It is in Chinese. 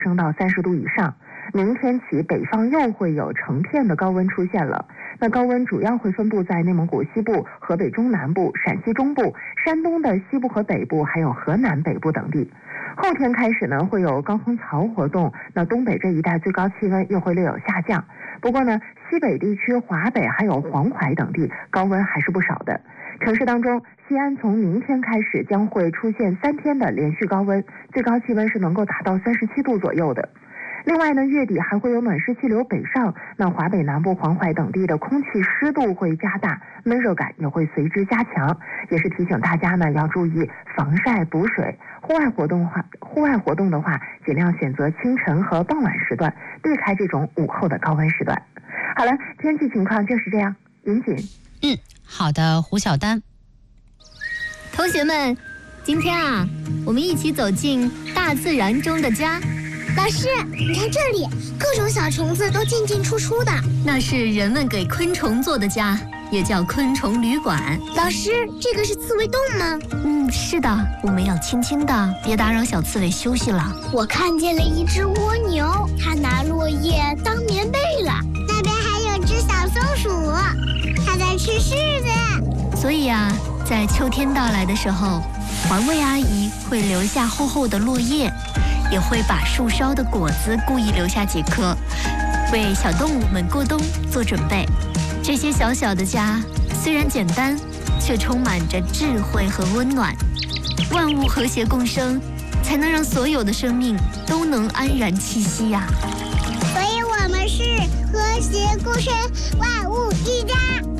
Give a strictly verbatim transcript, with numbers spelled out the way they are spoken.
升到三十度以上。明天起，北方又会有成片的高温出现了。那高温主要会分布在内蒙古西部、河北中南部、陕西中部、山东的西部和北部，还有河南北部等地。后天开始呢，会有高空槽活动，那东北这一带最高气温又会略有下降。不过呢，西北地区、华北还有黄淮等地高温还是不少的。城市当中，西安从明天开始将会出现三天的连续高温，最高气温是能够达到三十七度左右的。另外呢，月底还会有暖湿气流北上，那华北南部、黄淮等地的空气湿度会加大，闷热感也会随之加强，也是提醒大家呢要注意防晒补水。户外活动的话，户外活动的话，尽量选择清晨和傍晚时段，避开这种午后的高温时段。好了，天气情况就是这样。云锦， 嗯，好的，胡小丹。 同学们，今天啊，我们一起走进大自然中的家。 老师，你看这里，各种小虫子都进进出出的， 那是人们给昆虫做的家，也叫昆虫旅馆。 老师，这个是刺猬洞吗？ 嗯，是的，我们要轻轻的，别打扰小刺猬休息了。 我看见了一只蜗牛，它拿落叶当棉被了。那边还有只小松鼠，它在吃柿子。 所以啊，在秋天到来的时候，环卫阿姨会留下厚厚的落叶，也会把树梢的果子故意留下几颗，为小动物们过冬做准备。这些小小的家虽然简单，却充满着智慧和温暖。万物和谐共生，才能让所有的生命都能安然栖息呀、 所以我们是和谐共生，万物一家。